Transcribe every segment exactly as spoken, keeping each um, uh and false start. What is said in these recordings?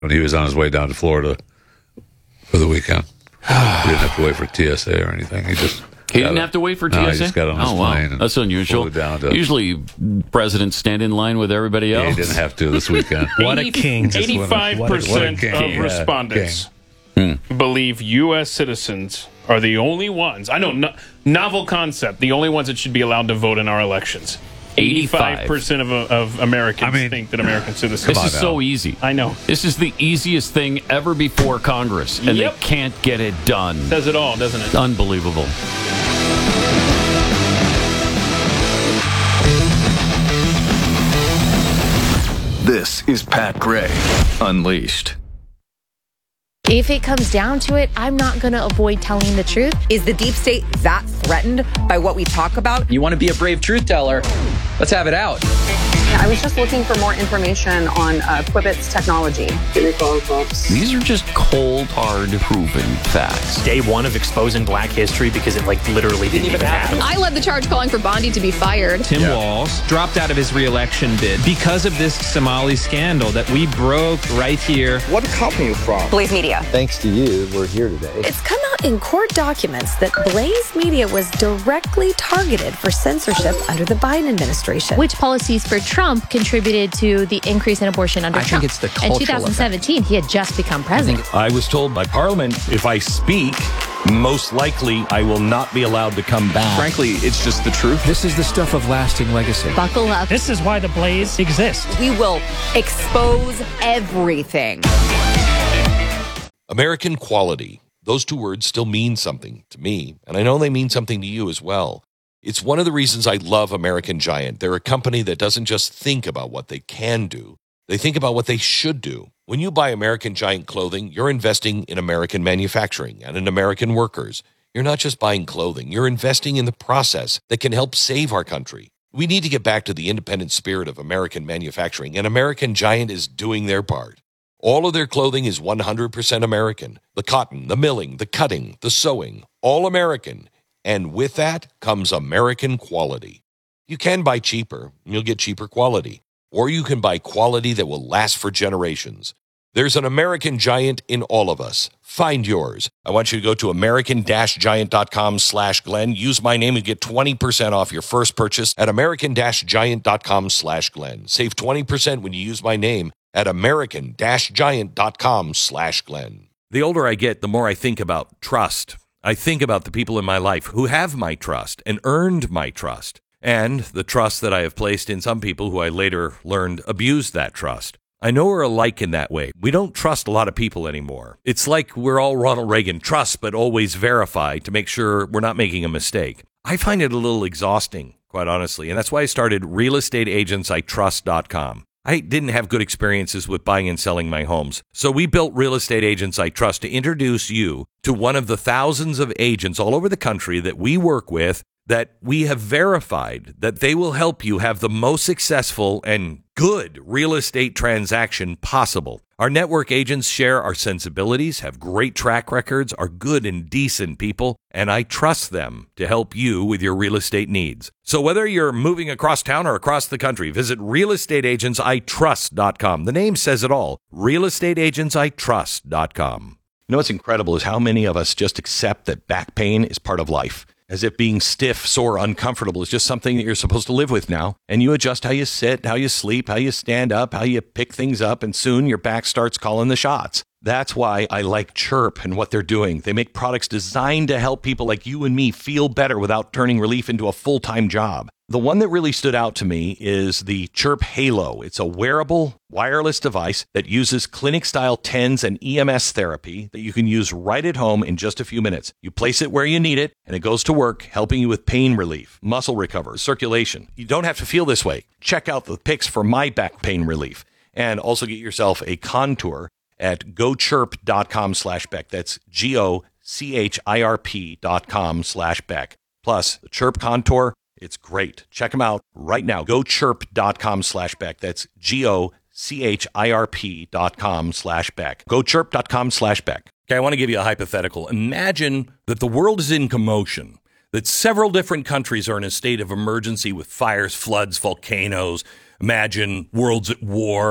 when he was on his way down to Florida for the weekend. He didn't have to wait for T S A or anything. He just he didn't have to wait for T S A? No, he just got on his oh, plane. Wow. That's unusual. Down to, Usually presidents stand in line with everybody else. Yeah, he didn't have to this weekend. What a king. eighty-five percent of respondents yeah, believe U S citizens are the only ones. I know, no, novel concept, the only ones that should be allowed to vote in our elections. eighty-five percent of, of Americans I mean, think that American citizens... This is so easy. I know. This is the easiest thing ever before Congress, and yep. they can't get it done. Says it all, doesn't it? Unbelievable. This is Pat Gray Unleashed. If it comes down to it, I'm not going to avoid telling the truth. Is the deep state that threatened by what we talk about? You want to be a brave truth teller? Let's have it out. I was just looking for more information on uh, Quibbit's technology. These are just cold, hard, proven facts. Day one of exposing black history because it like literally didn't, didn't even happen. I led the charge calling for Bondi to be fired. Tim yeah. Walz dropped out of his re-election bid because of this Somali scandal that we broke right here. What company are you from? Blaze Media. Thanks to you, we're here today. It's come out in court documents that Blaze Media was directly targeted for censorship under the Biden administration. Which policies for Trump contributed to the increase in abortion under I Trump? think it's the cultural In twenty seventeen, effect. He had just become president. I, I was told by Parliament, if I speak, most likely I will not be allowed to come back. Frankly, it's just the truth. This is the stuff of lasting legacy. Buckle up. This is why the Blaze exists. We will expose everything. American quality. Those two words still mean something to me, and I know they mean something to you as well. It's one of the reasons I love American Giant. They're a company that doesn't just think about what they can do. They think about what they should do. When you buy American Giant clothing, you're investing in American manufacturing and in American workers. You're not just buying clothing. You're investing in the process that can help save our country. We need to get back to the independent spirit of American manufacturing, and American Giant is doing their part. All of their clothing is one hundred percent American. The cotton, the milling, the cutting, the sewing, all American. And with that comes American quality. You can buy cheaper, and you'll get cheaper quality. Or you can buy quality that will last for generations. There's an American Giant in all of us. Find yours. I want you to go to american-giant.com slash Glenn. Use my name and get twenty percent off your first purchase at american-giant.com slash Glenn. Save twenty percent when you use my name at american-giant.com slash Glenn. The older I get, the more I think about trust. I think about the people in my life who have my trust and earned my trust, and the trust that I have placed in some people who I later learned abused that trust. I know we're alike in that way. We don't trust a lot of people anymore. It's like we're all Ronald Reagan, trust but always verify to make sure we're not making a mistake. I find it a little exhausting, quite honestly, and that's why I started real estate agents I trust dot com. I didn't have good experiences with buying and selling my homes, so we built Real Estate Agents I Trust to introduce you to one of the thousands of agents all over the country that we work with that we have verified that they will help you have the most successful and good real estate transaction possible. Our network agents share our sensibilities, have great track records, are good and decent people, and I trust them to help you with your real estate needs. So whether you're moving across town or across the country, visit real estate agents I trust dot com. The name says it all, real estate agents I trust dot com. You know what's incredible is how many of us just accept that back pain is part of life. As if being stiff, sore, uncomfortable is just something that you're supposed to live with now. And you adjust how you sit, how you sleep, how you stand up, how you pick things up, and soon your back starts calling the shots. That's why I like Chirp and what they're doing. They make products designed to help people like you and me feel better without turning relief into a full-time job. The one that really stood out to me is the Chirp Halo. It's a wearable, wireless device that uses clinic-style TENS and E M S therapy that you can use right at home in just a few minutes. You place it where you need it, and it goes to work, helping you with pain relief, muscle recovery, circulation. You don't have to feel this way. Check out the pics for my back pain relief, and also get yourself a Contour at gochirp.com slash Beck. That's G-O-C-H-I-R-P dot com slash Beck. Plus, the Chirp Contour, it's great. Check them out right now. gochirp.com slash Beck. That's G-O-C-H-I-R-P dot com slash Beck. gochirp.com slash Beck. Okay, I want to give you a hypothetical. Imagine that the world is in commotion, that several different countries are in a state of emergency with fires, floods, volcanoes. Imagine world's at war. You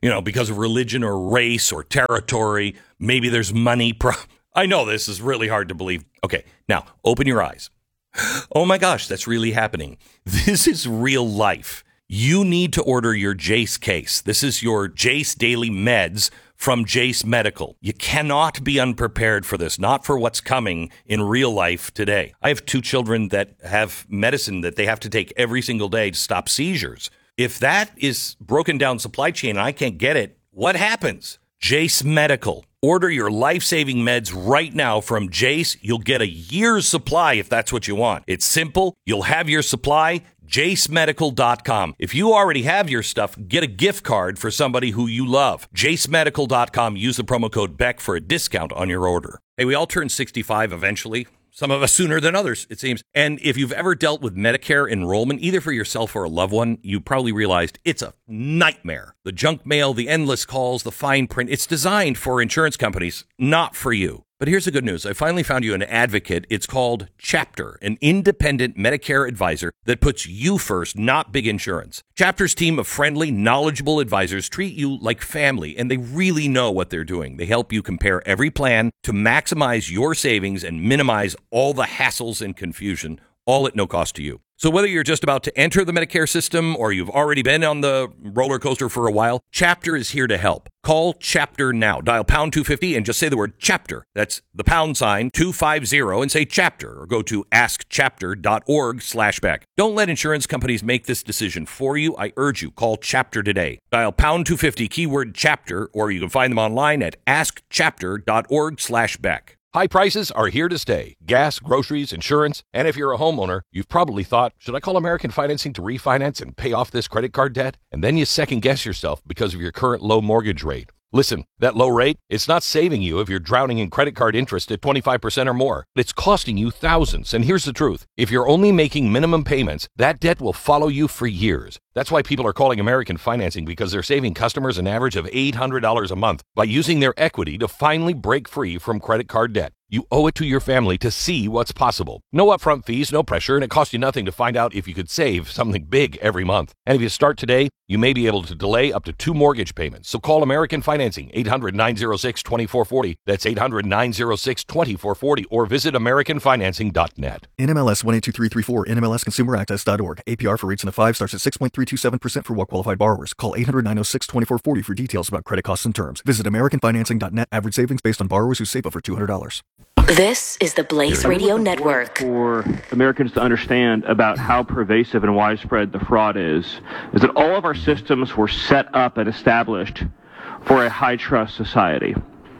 you know, because of religion or race or territory. Maybe there's money. Pro- I know this is really hard to believe. Okay, now open your eyes. Oh my gosh, that's really happening. This is real life. You need to order your Jace case. This is your Jace Daily Meds from Jace Medical. You cannot be unprepared for this, not for what's coming in real life today. I have two children that have medicine that they have to take every single day to stop seizures. If that is broken down supply chain and I can't get it, what happens? Jace Medical. Order your life-saving meds right now from Jace. You'll get a year's supply if that's what you want. It's simple. You'll have your supply. Jace Medical dot com. If you already have your stuff, get a gift card for somebody who you love. Jace Medical dot com. Use the promo code Beck for a discount on your order. Hey, we all turn sixty-five eventually. Some of us sooner than others, it seems. And if you've ever dealt with Medicare enrollment, either for yourself or a loved one, you probably realized it's a nightmare. The junk mail, the endless calls, the fine print, it's designed for insurance companies, not for you. But here's the good news. I finally found you an advocate. It's called Chapter, an independent Medicare advisor that puts you first, not big insurance. Chapter's team of friendly, knowledgeable advisors treat you like family, and they really know what they're doing. They help you compare every plan to maximize your savings and minimize all the hassles and confusion, all at no cost to you. So whether you're just about to enter the Medicare system or you've already been on the roller coaster for a while, Chapter is here to help. Call Chapter now. Dial pound two fifty and just say the word Chapter. That's the pound sign two fifty and say Chapter, or go to askchapter.org slash Beck. Don't let insurance companies make this decision for you. I urge you, call Chapter today. Dial pound two fifty, keyword Chapter, or you can find them online at askchapter.org slash Beck. High prices are here to stay. Gas, groceries, insurance, and if you're a homeowner, you've probably thought, should I call American Financing to refinance and pay off this credit card debt? And then you second guess yourself because of your current low mortgage rate. Listen, that low rate, it's not saving you if you're drowning in credit card interest at twenty-five percent or more. It's costing you thousands. And here's the truth. If you're only making minimum payments, that debt will follow you for years. That's why people are calling American Financing, because they're saving customers an average of eight hundred dollars a month by using their equity to finally break free from credit card debt. You owe it to your family to see what's possible. No upfront fees, no pressure, and it costs you nothing to find out if you could save something big every month. And if you start today, you may be able to delay up to two mortgage payments. So call American Financing, eight hundred, nine oh six, two four four oh. That's eight hundred, nine oh six, two four four oh, or visit american financing dot net. N M L S one eight two three three four, N M L S consumer access dot org. A P R for rates in the five starts at six point three two seven percent for well-qualified borrowers. Call eight hundred, nine oh six, two four four oh for details about credit costs and terms. Visit american financing dot net. Average savings based on borrowers who save over two hundred dollars. This is the Blaze Radio Network. For Americans to understand about how pervasive and widespread the fraud is, is that all of our systems were set up and established for a high-trust society.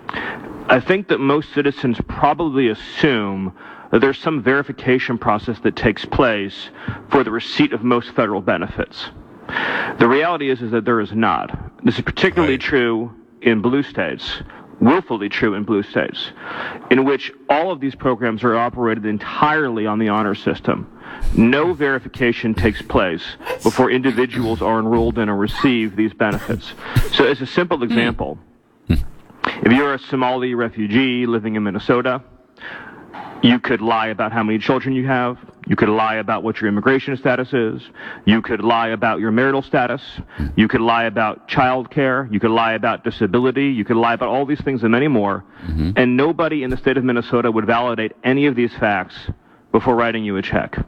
I think that most citizens probably assume that there's some verification process that takes place for the receipt of most federal benefits. The reality is, is that there is not. This is particularly right. true in blue states. Willfully true in blue states, in which all of these programs are operated entirely on the honor system. No verification takes place before individuals are enrolled in or receive these benefits. So as a simple example, if you're a Somali refugee living in Minnesota, you could lie about how many children you have. You could lie about what your immigration status is. You could lie about your marital status. You could lie about child care. You could lie about disability. You could lie about all these things and many more. Mm-hmm. And nobody in the state of Minnesota would validate any of these facts before writing you a check.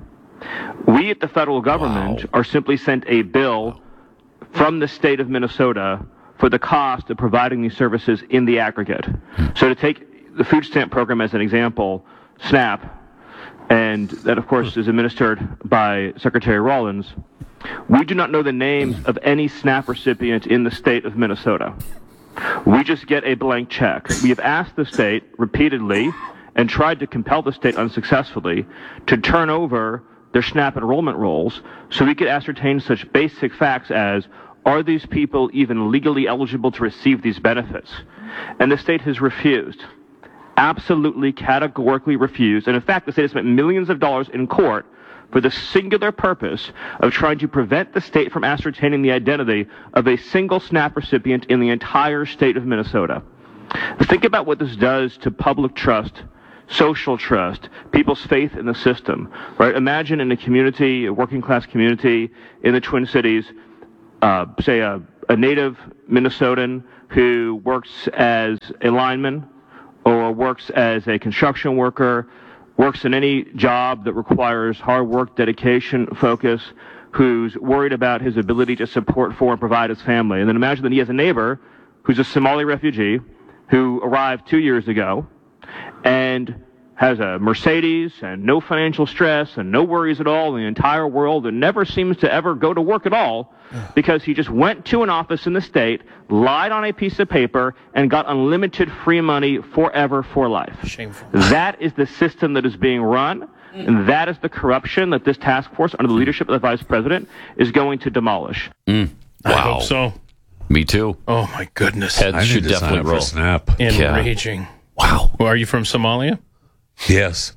We at the federal government wow. are simply sent a bill from the state of Minnesota for the cost of providing these services in the aggregate. Mm-hmm. So to take the food stamp program as an example, SNAP, and that, of course, is administered by Secretary Rollins, we do not know the names of any SNAP recipient in the state of Minnesota. We just get a blank check. We have asked the state repeatedly and tried to compel the state unsuccessfully to turn over their SNAP enrollment rolls so we could ascertain such basic facts as, are these people even legally eligible to receive these benefits? And the state has refused. Absolutely, categorically refused. And in fact, the state has spent millions of dollars in court for the singular purpose of trying to prevent the state from ascertaining the identity of a single SNAP recipient in the entire state of Minnesota. Think about what this does to public trust, social trust, people's faith in the system, right? Imagine in a community, a working class community in the Twin Cities, uh, say a a native Minnesotan who works as a lineman or works as a construction worker, works in any job that requires hard work, dedication, focus, who's worried about his ability to support for and provide his family. And then imagine that he has a neighbor who's a Somali refugee who arrived two years ago and has a Mercedes and no financial stress and no worries at all in the entire world and never seems to ever go to work at all because he just went to an office in the state, lied on a piece of paper, and got unlimited free money forever for life. Shameful. That is the system that is being run, and that is the corruption that this task force under the leadership of the vice president is going to demolish. Mm. Wow. I hope so. Me too. Oh, my goodness. Heads I should need to sign definitely up for roll. Snap. Enraging. Yeah. Wow. Well, are you from Somalia? Yes.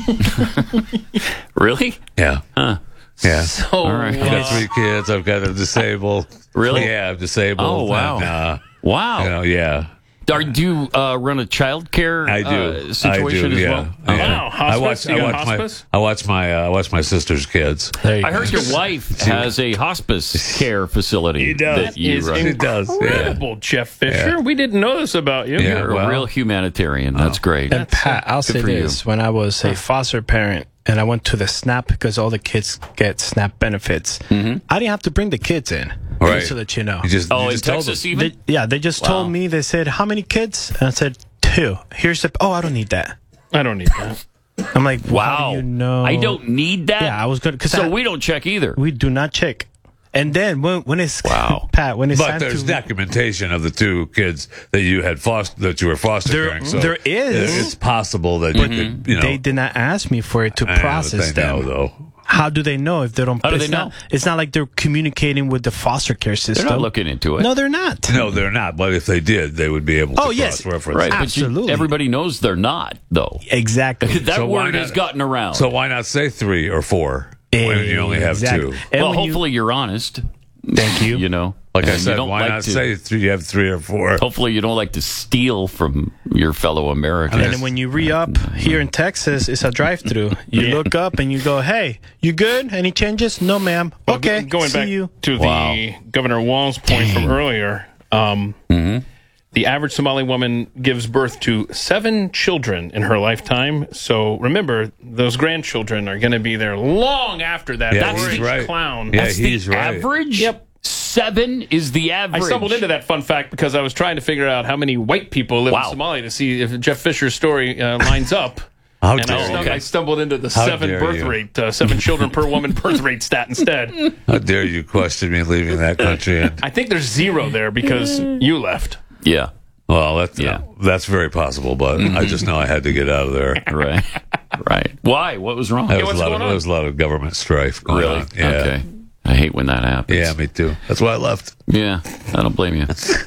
Really? Yeah. Huh. Yeah. So, All right. I've got three kids. I've got a disabled. Really? Yeah, I'm disabled. Oh, wow. And, uh, Wow. you know, yeah. Are, do you uh, run a child care I do. uh, situation I do, as yeah. well? Yeah. Okay. Wow. I Hospice? watch. You I got watch my. hospice? I watch my. Uh, I watch my sister's kids. I heard your wife has a hospice care facility. She does. That you Is run. She does. Yeah. incredible, Jeff Fisher. Yeah. We didn't know this about you. Yeah. You're well. a real humanitarian. That's great. And Pat, I'll Good say for you. this. When I was a foster parent and I went to the SNAP because all the kids get SNAP benefits, Mm-hmm. I didn't have to bring the kids in. Right. Just so that you know. You just. Oh, you in just told Texas them. even? They- yeah, they just Wow. told me, they said, how many kids? And I said, two. Here's the, oh, I don't need that. I don't need that. I'm like, wow. Wow. How do you know? I don't need that? Yeah, I was going to. So we don't check either. We do not check. And then when, when it's, Wow. Pat, when it's But time there's to, documentation of the two kids that you had foster that you were foster There- caring. So there is. It's possible that you could. You know, they did not ask me for it to I know process that they them. know, though. How do they know if they don't? How do it's they not, know? It's not like they're communicating with the foster care system. They're not looking into it. No, they're not. No, they're not. But if they did, they would be able to Oh, yes. cross-reference. Right, it. but you- Absolutely. everybody knows they're not, though. Exactly. That So why word not- has gotten around. So why not say three or four when you only have Exactly. two? And well, when you- hopefully you, are honest. Thank you. You know, Like I And you said, don't why like not to- say three? You have three or four. Hopefully you don't like to steal from your fellow Americans. And then when you re-up here in Texas, it's a drive-through. You Yeah. look up and you go, "Hey, you good? Any changes? No, ma'am. Well, Okay, go- Going see back you." to Wow. the Governor Wall's point from earlier, um, Mm-hmm. the average Somali woman gives birth to seven children in her lifetime. So remember, those grandchildren are going to be there long after that. Yeah, That's he's the right. clown. Yeah, That's he's the right. average? Yep. Seven is the I average. stumbled into that fun fact because I was trying to figure out how many white people live Wow. in Somalia to see if Jeff Fisher's story uh, lines up. How and dare I, you. stum- I stumbled into the How seven dare birth you. rate, uh, seven children per woman birth rate stat instead. How dare you question me leaving that country? And, I think there's zero there because you left. Yeah. well, that's Yeah. that's very possible, but I just know I had to get out of there. Right. Right. Why? What was wrong? There Yeah, was, what's a lot going of, on? there was a lot of government strife going Really? on. Yeah. Okay. I hate when that happens. Yeah, me too. That's why I left. Yeah, I don't blame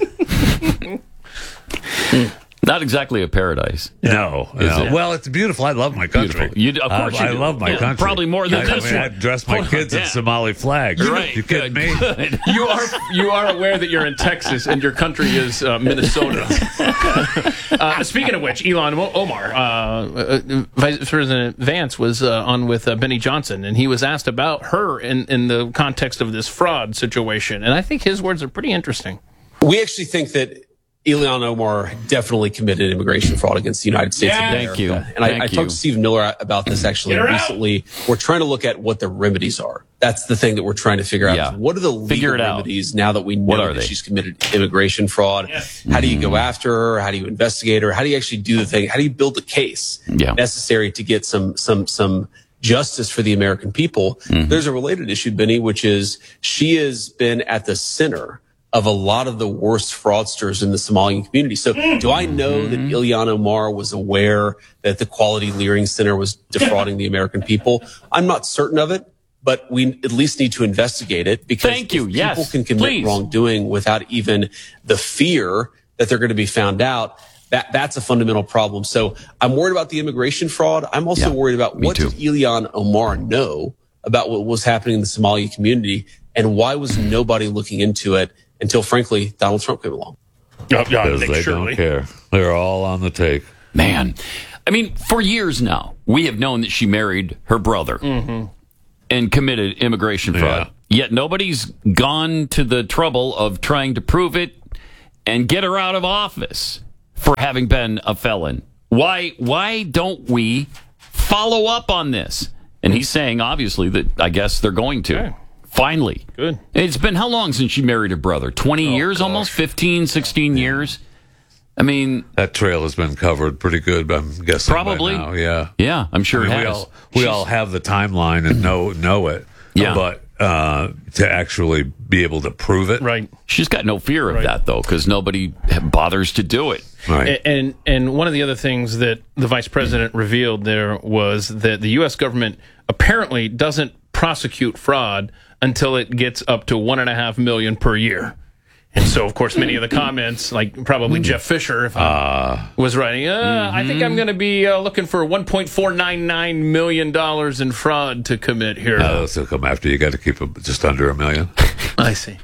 you. Not exactly a paradise. No, Is no. it? Well, it's beautiful. I love my country. Beautiful. You- of course Uh, you I do. love my Yeah, country. probably more than I, this I mean, one. I dress my Hold on, kids in yeah. Somali flags. You're right. You kidding Good, me? good. You are you are aware that you're in Texas and your country is uh, Minnesota. uh, speaking of which, Elon Omar, uh, uh, Vice President Vance was uh, on with uh, Benny Johnson, and he was asked about her in, in the context of this fraud situation. And I think his words are pretty interesting. We actually think that Ilhan Omar definitely committed immigration fraud against the United States Yeah. of America. Thank you. And I, Thank I you. talked to Steve Miller about this actually Get her out. recently. We're trying to look at what the remedies are. That's the thing that we're trying to figure out. Yeah. Is what are the legal Figure it out. remedies now that we What know are that they? she's committed immigration fraud? How do you go after her? How do you investigate her? How do you actually do the thing? How do you build the case Yeah. necessary to get some some some justice for the American people? Mm-hmm. There's a related issue, Benny, which is she has been at the center of a lot of the worst fraudsters in the Somalian community. So do I know that Ilhan Omar was aware that the Quality Leering Center was defrauding the American people? I'm not certain of it, but we at least need to investigate it because Thank you. if Yes, people can commit please. wrongdoing without even the fear that they're going to be found out. That, that's a fundamental problem. So I'm worried about the immigration fraud. I'm also Yeah, worried about me what too. did Ilhan Omar know about what was happening in the Somali community and why was nobody looking into it until, frankly, Donald Trump came along. Oh, yeah, Because Nick they Shirley. don't care. They're all on the take. Man. I mean, for years now, we have known that she married her brother and committed immigration fraud. yet nobody's gone to the trouble of trying to prove it and get her out of office for having been a felon. Why, why don't we follow up on this? And he's saying, obviously, that I guess they're going to. Okay. Finally. Good. It's been how long since she married her brother? twenty oh, years, gosh. Almost? fifteen, sixteen years? I mean... That trail has been covered pretty good, I'm guessing. Probably. By now. Yeah. Yeah, I'm sure I mean, it we has. all, we all have the timeline and know know it. Yeah. But uh, to actually be able to prove it. Right. She's got no fear of right. that, though, because nobody bothers to do it. Right. And, and one of the other things that the vice president revealed there was that the U S government apparently doesn't prosecute fraud until it gets up to one and a half million per year. And so, of course, many of the comments, like probably Jeff Fisher, if uh, was writing, uh, mm-hmm. I think I'm going to be uh, looking for one point four nine nine million dollars in fraud to commit here. Uh, this will come after you got to keep it just under a million. I see.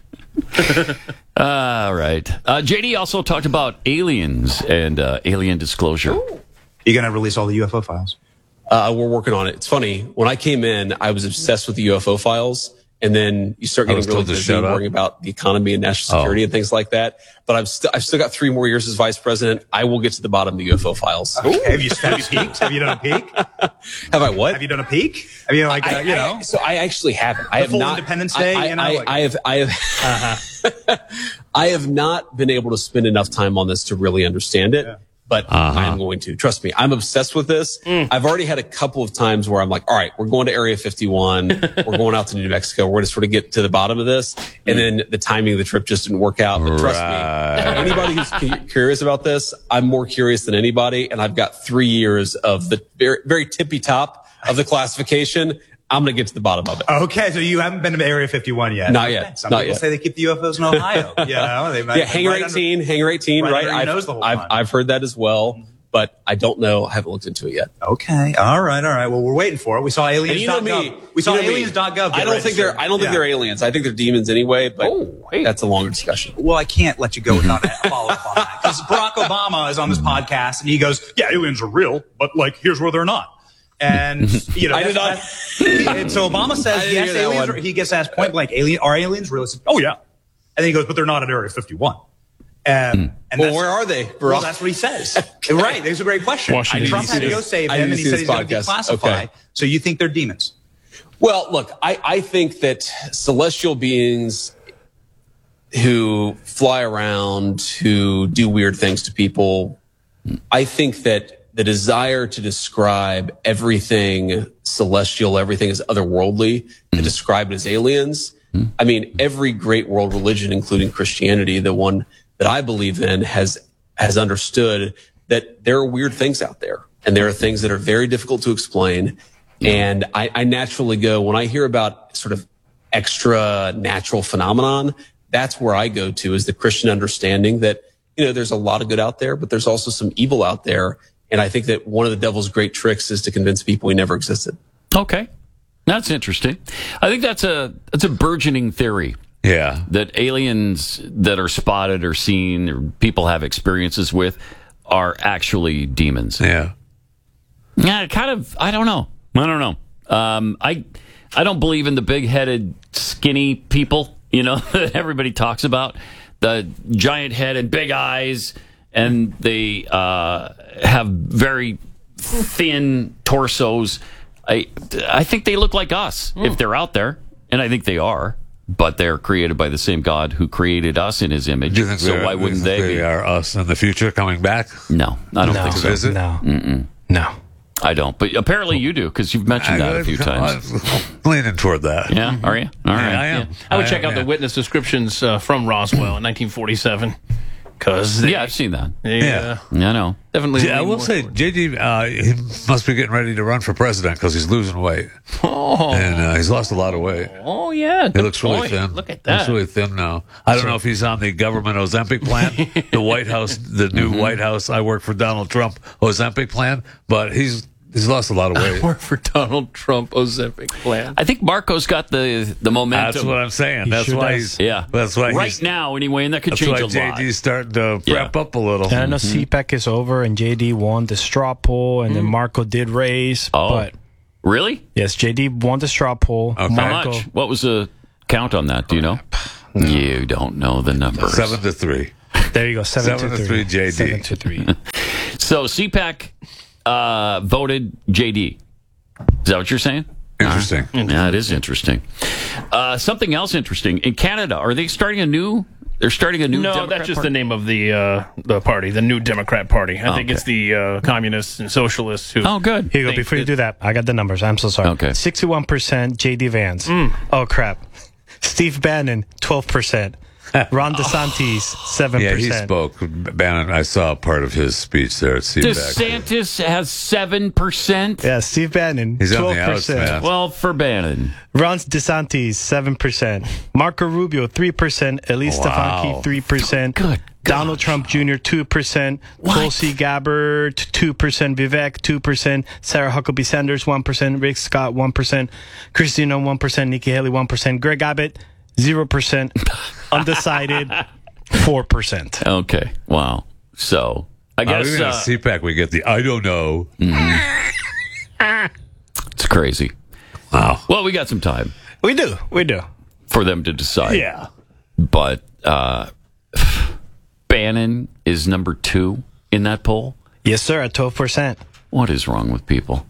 All right. Uh, J D also talked about aliens and uh, alien disclosure. Ooh. You going to release all the U F O files? Uh, we're working on it. It's funny. When I came in, I was obsessed with the U F O files. And then you start getting really busy worrying about the economy and national security oh. and things like that. But I've, st- I've still got three more years as vice president. I will get to the bottom of the U F O files. Okay. Have you have you peeked? Have you done a peek? Have I what? Have you done a peek? Have you like uh, I, you know? I, so I actually haven't. I the have full not. Independence Day. I, I, you know, I, like, I have. I have. Uh-huh. I have not been able to spend enough time on this to really understand it. Yeah. But uh-huh. I'm going to. Trust me, I'm obsessed with this. Mm. I've already had a couple of times where I'm like, all right, we're going to Area fifty-one. We're going out to New Mexico. We're going to sort of get to the bottom of this. And then the timing of the trip just didn't work out. But trust right. me, anybody who's cu- curious about this, I'm more curious than anybody. And I've got three years of the very, very tippy top of the classification. I'm going to get to the bottom of it. Okay, so you haven't been to Area fifty-one yet? Not yet. Some Not people yet. say they keep the U F Os in Ohio. You know, they might, yeah, Hangar right eighteen, under, Hangar eighteen, right? right I've, the whole I've, time. I've heard that as well. But I don't know. I haven't looked into it yet. Okay. All right. All right. Well, we're waiting for it. We saw aliens. You know me. We saw you know aliens dot gov. I don't think they're. I don't think yeah. they're aliens. I think they're demons anyway. But oh, hey. that's a longer discussion. Well, I can't let you go without a follow up on that because Barack Obama is on this podcast and he goes, "Yeah, aliens are real, but like, here's where they're not." And you know, I did not. And so Obama says, "Yes, aliens." Are, he gets asked point blank, "Alien are aliens real?" Says, "Oh yeah," and then he goes, "But they're not at Area fifty-one." Um, and well, where are they? Well, that's what he says. Okay. Right. That's a great question. Washington, Trump had to go save him, and he said he's going to declassify. Okay. So you think they're demons? Well, look, I, I think that celestial beings who fly around, who do weird things to people, I think that the desire to describe everything celestial, everything as otherworldly, mm-hmm. to describe it as aliens. Mm-hmm. I mean, every great world religion, including Christianity, the one that I believe in, has has understood that there are weird things out there, and there are things that are very difficult to explain. And I, I naturally go, when I hear about sort of extra natural phenomenon, that's where I go to, is the Christian understanding that, you know, there's a lot of good out there, but there's also some evil out there. And I think that one of the devil's great tricks is to convince people he never existed. Okay. That's interesting. I think that's a that's a burgeoning theory. Yeah. That aliens that are spotted or seen or people have experiences with are actually demons. Yeah. Yeah, kind of, I don't know. I don't know. Um, I I don't believe in the big-headed, skinny people, you know, that everybody talks about. The giant head and big eyes, and they uh, have very thin torsos. I, I think they look like us, mm. if they're out there, and I think they are. But they're created by the same God who created us in His image. Do you think so why wouldn't they, they be? are us in the future coming back? No, I don't no. think so. Is it? No, Mm-mm. no, I don't. But apparently you do, because you've mentioned that a few times. I'm leaning toward that. Yeah, are you? All right. Yeah, I am. Yeah. I would I check am, out yeah. the witness descriptions uh, from Roswell in nineteen forty-seven. Cause yeah, I've seen that. They, yeah, uh, I know. Definitely. Yeah, I will say, J D, uh, he must be getting ready to run for president because he's losing weight, oh. and uh, he's lost a lot of weight. Oh yeah, he looks really boy. thin. Look at He looks that. really thin now. I don't know if he's on the government Ozempic plan, the White House, the new Mm-hmm. White House. I work for Donald Trump Ozempic plan, but he's he's lost a lot of weight. I work for Donald Trump Ozempic plan. I think Marco's got the the momentum. That's what I'm saying. He That's sure why does. he's Yeah. That's why right he's, now, anyway, and that could that's change why a lot. J D's starting to prep Yeah. up a little. And I know C PAC is over, and J D won the straw poll, and then Marco did raise. Oh. But Really? yes, J D won the straw poll. Okay. How Marco, much? What was the count on that. Do you know? No. You don't know the numbers. Seven to three. There you go. Seven, Seven to, to three. three, J D. Seven to three. So C PAC uh, voted J D. Is that what you're saying? Interesting. Uh, yeah, it is interesting. Uh, something else interesting in Canada. Are they starting a new? They're starting a new. No, Democrat that's just party? the name of the uh, the party, the New Democrat Party. I Oh, think okay. it's the uh, communists and socialists who. Oh, good. Here you go. think Before you that- do that, I got the numbers. I'm so sorry. Okay. sixty-one percent J D Vance. Mm. Oh, crap. Steve Bannon, twelve percent. Ron DeSantis, seven percent. Yeah, he spoke. Bannon, I saw part of his speech there at C PAC. DeSantis has seven percent. Yeah, Steve Bannon, He's on twelve the outs, percent. man. Well, for Bannon. Ron DeSantis, seven percent. Marco Rubio, three percent. Elise Wow. Stefanski, three percent. Good Donald Trump Junior, two percent. Tulsi Gabbard, two percent. Vivek, two percent. Sarah Huckabee Sanders, one percent. Rick Scott, one percent. Christina, one percent. Nikki Haley, one percent. Greg Abbott, zero percent. Undecided, four percent. Okay. Wow. So I Oh, guess even uh, at C PAC, we get the I don't know. it's crazy. Wow. Well, we got some time We do. We do. for them to decide. Yeah. But uh, Bannon is number two in that poll. Yes, sir, at twelve percent. What is wrong with people?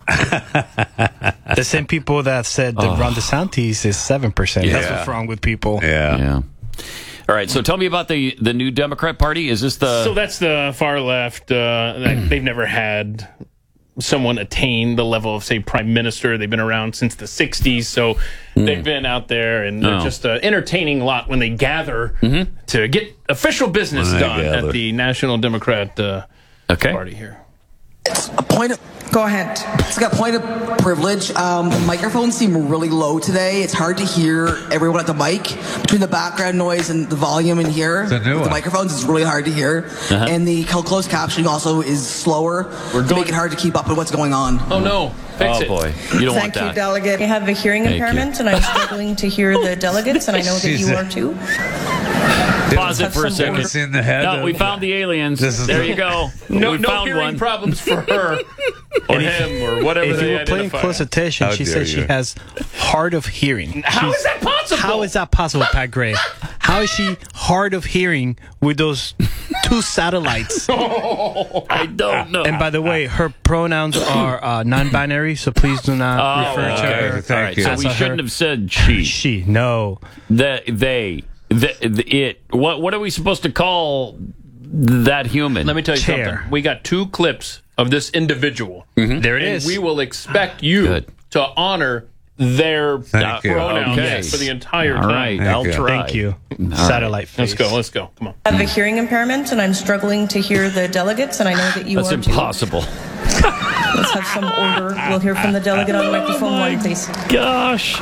The same people that said that Oh. Ron DeSantis is seven percent. That's Yeah. what's wrong with people. Yeah. Yeah. All right. So tell me about the the new Democrat Party. Is this the? So that's the far left. Uh, that they've never had someone attain the level of, say, prime minister. They've been around since the sixties, so they've been out there and they're Oh. just uh, entertaining a lot when they gather to get official business When they done gather. at the National Democrat uh, okay. Party here. A point of, go ahead. It's got a point of privilege. Um, the microphones seem really low today. It's hard to hear everyone at the mic. Between the background noise and the volume in here, It's a new with the one. microphones, it's really hard to hear. Uh-huh. And the closed captioning also is slower. We're to going- make it hard to keep up with what's going on. Oh no! Fix Oh it. boy, you don't Thank want you, that. delegate. I have a hearing Thank you. impairment, and I'm struggling to hear the delegates, and I know that She's you a- are too. Pause it for a Have some second. order. Seen the head No, of- we found the aliens. This is There the- you go. No, we no found hearing one. problems for her or him or whatever If they you were paying identify. close attention, How she dare said she you. has hard of hearing. How She's- is that possible? How is that possible, Pat Gray? How is she hard of hearing with those two satellites? I don't know. And by the way, her pronouns are uh, non-binary, so please do not Oh, refer to okay. her. Thank All right, you. so as we a her. shouldn't have said she. She, no. The, they. The, the, it. What, what are we supposed to call that human? Let me tell you Chair. something. We got two clips of this individual. There it And is. we will expect you Good. to honor their Thank you. pronouns Okay. for the entire All time. right, Thank I'll you. try. Thank you. right. Satellite face. Let's go. Let's go. Come on. I have a hearing impairment, and I'm struggling to hear the delegates, and I know that you That's are too. impossible. Let's have some order. We'll hear from the delegate on microphone one, please. Gosh.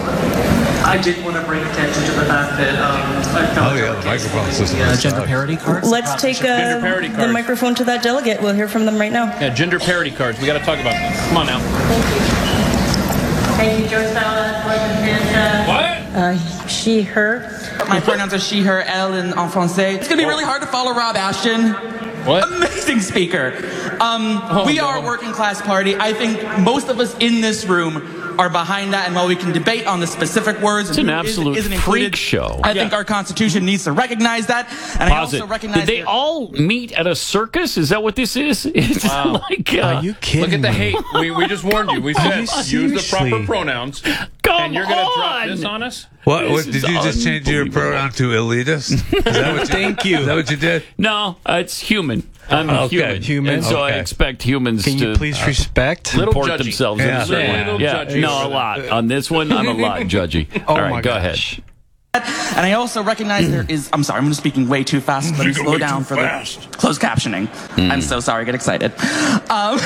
I did want to bring attention to the fact that um, I felt Oh, yeah, the microphone system. uh, is gender stuck. parity cards. Let's take Gender uh, parity the cards. microphone to that delegate. We'll hear from them right now. Yeah, gender parity cards. We got to talk about this. Come on now. Thank you, Joyce Fowler. What? Uh, she, her. My pronouns are she, her, elle, and en français. It's going to be really hard to follow Rob Ashton. What? Amazing speaker. Um, Oh, we no. are a working class party. I think most of us in this room are behind that, and while we can debate on the specific words, It's and an who is- absolute isn't freak included, show. I think our Constitution needs to recognize that, and I Pause also it. recognize Did they that- all meet at a circus? Is that what this is? It's Wow. like, uh, Are you kidding Look at the me? hate. We, we just warned you. We Are said you use the proper seriously? pronouns. Come and you're going to drop on. this on us? What, This what did is you just change your unbelievable. pronoun to elitist? Is that what you, Thank you. Is that what you did? No, uh, it's human. I'm Okay. human. Human. And so I Okay. expect humans Can to you please respect? Little report judgy. themselves Yeah. in a certain Little way. Yeah, judgy no, a over lot. On this one, I'm a lot judgy. Oh All right, my go gosh. ahead. And I also recognize there is, I'm sorry, I'm speaking way too fast. Let me You're slow way down too for fast. the closed captioning. I'm so sorry, get excited. Um,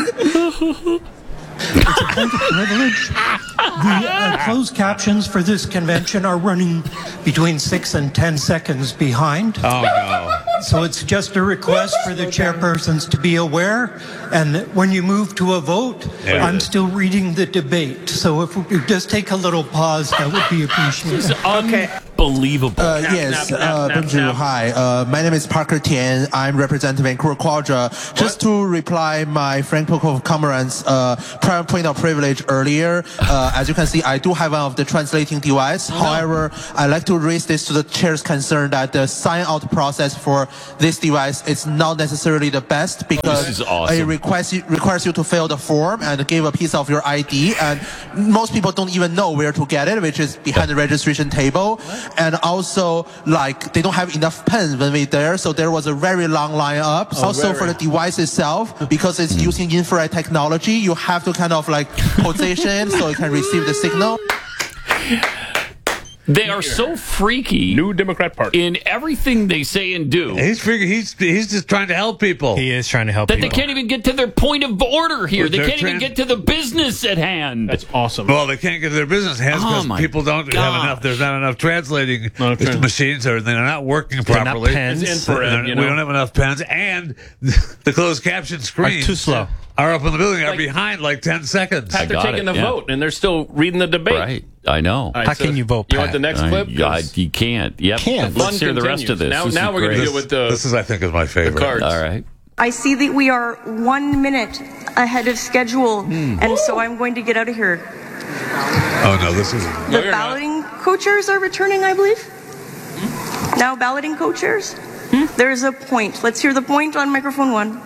It's a point of privilege. The uh, closed captions for this convention are running between six and ten seconds behind. Oh, no. So it's just a request for the chairpersons to be aware. And that when you move to a vote, Yeah. I'm still reading the debate. So if we could just take a little pause, that would be appreciated. Okay. Unbelievable. Uh, yes, uh, bonjour, hi. Uh, my name is Parker Tian. I'm representing Vancouver Quadra. Just to reply my Frank Poco comrades' uh, prior point of privilege earlier, uh, as you can see, I do have one of the translating device. Oh, However, I like to raise this to the chair's concern that the sign-out process for this device is not necessarily the best because This is awesome. it requires you, requires you to fill the form and give a piece of your I D, and most people don't even know where to get it, which is behind the registration table. And also, like, they don't have enough pens when we're there, so there was a very long line up. Oh, also, very. for the device itself, because it's using infrared technology, you have to kind of like position so it can receive the signal. They are so freaky. New Democrat Party. In everything they say and do. He's freaking, he's he's just trying to help people. He is trying to help That people. they can't even get to their point of order here. Well, they they're can't even tran- get to the business at hand. That's awesome. Well, they can't get to their business hands Oh, because my people don't have gosh. enough. There's not enough translating Not enough trans- machines, or they're not working They're not properly. pens. It's infrared, They're- you know? We don't have enough pens, and the closed caption screens Are too slow. Are up in the building, are Like- behind like ten seconds. Pat, they're got taking it, the yeah. vote, and they're still reading the debate. Right. I know. All right, How so can you vote, You want Pat? the next I- clip? I- you can't. Yep. Can't. Let's Fun hear the rest of this. continues. Now, This now is we're going to great. deal with the, This is, I think, is my the favorite. cards. All right. I see that we are one minute ahead of schedule, and so I'm going to get out of here. Oh no, this is. No, The you're not. balloting co-chairs are returning, I believe. Now balloting co-chairs. There's a point. Let's hear the point on microphone one.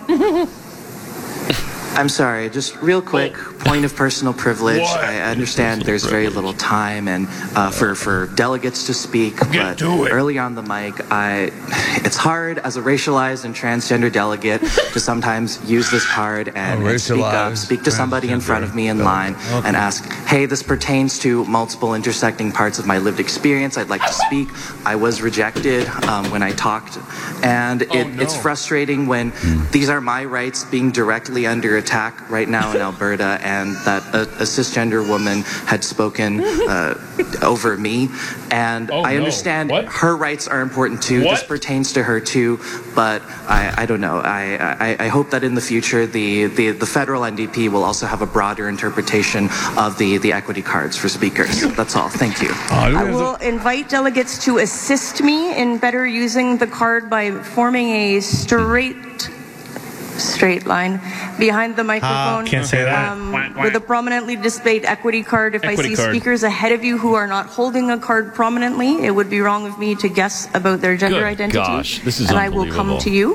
I'm sorry, just real quick, point of personal privilege. I understand there's very little time and uh, for, for delegates to speak, but early on the mic, I, it's hard as a racialized and transgender delegate to sometimes use this card and, A and speak up, racialized speak to somebody in front of me in line Okay. and ask, hey, this pertains to multiple intersecting parts of my lived experience. I'd like to speak. I was rejected um, when I talked, and it, no. it's frustrating when these are my rights being directly under attack right now in Alberta, and that a, a cisgender woman had spoken uh, over me. And Oh, I no. understand What? her rights are important too. What? This pertains to her too, but I, I don't know. I, I, I hope that in the future the, the, the federal N D P will also have a broader interpretation of the, the equity cards for speakers. That's all. Thank you. I will invite delegates to assist me in better using the card by forming a straight straight line behind the microphone. can't say that. Um, with a prominently displayed equity card. If Equity I see card. speakers ahead of you who are not holding a card prominently, it would be wrong of me to guess about their gender Good identity. gosh, this is and I will come unbelievable. to you.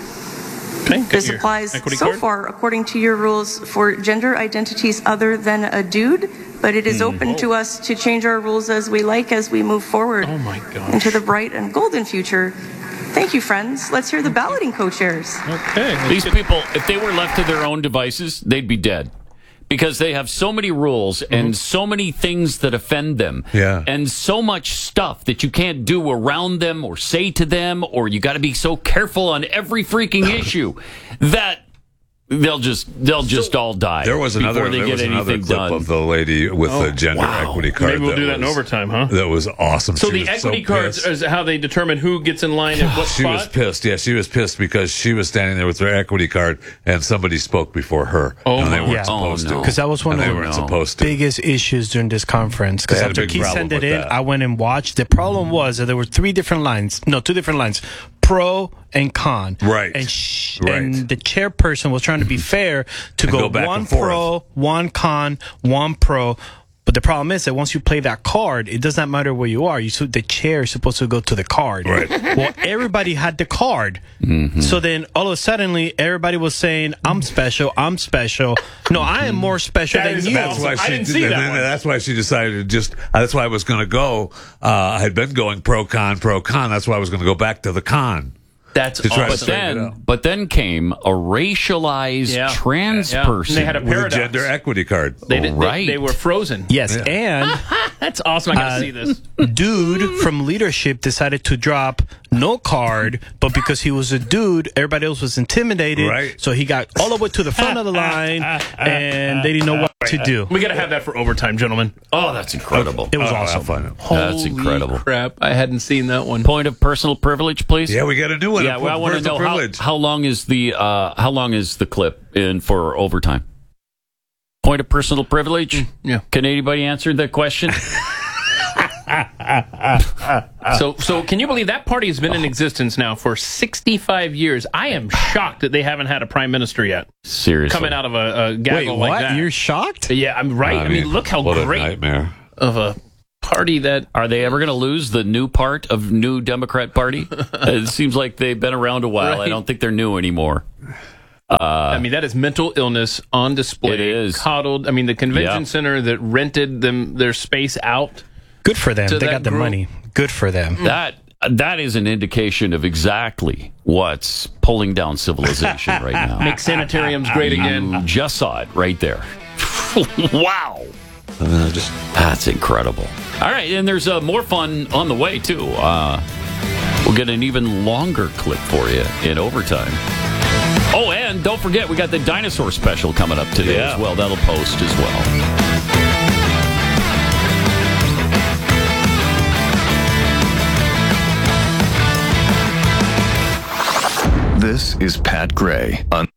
Okay, get This your applies equity so card. far, according to your rules, for gender identities other than a dude, but it is open to us to change our rules as we like as we move forward Oh my gosh. into the bright and golden future. Thank you, friends. Let's hear the balloting co-chairs. Okay. let's These get- people, if they were left to their own devices, they'd be dead. Because they have so many rules and so many things that offend them. Yeah. And so much stuff that you can't do around them or say to them, or you got to be so careful on every freaking issue that they'll just they'll just all die. There was before another, they there get was another anything clip done. of the lady with Oh, the gender wow. equity card. Maybe we'll do that in was- overtime, huh? That was awesome. So She the was equity so cards pissed. is how they determine who gets in line and what She spot? was pissed. Yeah, she was pissed because she was standing there with her equity card and somebody spoke before her. Oh, and they my. weren't Yeah. supposed Oh, no. to. Because that was one and of they the weren't no. supposed to. biggest issues during this conference. Because They had a after big Keith problem sent it with in, that. I went and watched. The problem was that there were three different lines. No, two different lines. Pro and con. Right. And, sh- Right. and the chairperson was trying to be fair to And go, go back one and forth. pro, one con, one pro. But the problem is that once you play that card, it does not matter where you are. You so the chair is supposed to go to the card. Right. Well, everybody had the card. Mm-hmm. So then all of a sudden, everybody was saying, I'm special, I'm special. No, I am more special That than is you. That's why I she didn't did, see and that then one. That's why she decided to just. Uh, that's why I was going to go. Uh, I had been going pro con pro con. That's why I was going to go back to the con. That's to try to but straighten it then out. but then came a racialized Yeah. trans Yeah. person. And they had a With a paradox. gender equity card. They, did, Right. they, they were frozen. Yes, Yeah. and That's awesome. I got to Uh, see this. dude from leadership decided to drop no card, but because he was a dude, everybody else was intimidated. Right. So he got all the way to the front of the line, and they didn't know what to do. We got to have that for overtime, gentlemen. Oh, that's incredible. It was Oh, I'll awesome. find it. That's Holy incredible. crap. I hadn't seen that one. Point of personal privilege, please. Yeah, we got a new one. Yeah, well, I want to Personal know how, privilege. how long is the uh, how long is the clip in for overtime? Point of personal privilege. yeah. Can anybody answer that question? so, so can you believe that party has been in existence now for sixty-five years? I am shocked that they haven't had a prime minister yet. Seriously. Coming out of a, a gaggle Wait, like what? that. You're shocked? Yeah, I'm right. I I mean, mean, look how what a great nightmare. of a party that... Are they ever going to lose the new part of New Democrat Party? It seems like they've been around a while. Right. I don't think they're new anymore. Uh, I mean, that is mental illness on display. It is. Coddled. I mean, the convention Yeah. center that rented them their space out. Good for them. To They that got the group. money. Good for them. That that is an indication of exactly what's pulling down civilization right now. Make sanitariums great again. You just saw it right there. Wow. Uh, just That's incredible. All right, and there's uh, more fun on the way, too. Uh, we'll get an even longer clip for you in overtime. Oh, and don't forget, we got the dinosaur special coming up today Yeah. as well. That'll post as well. This is Pat Gray on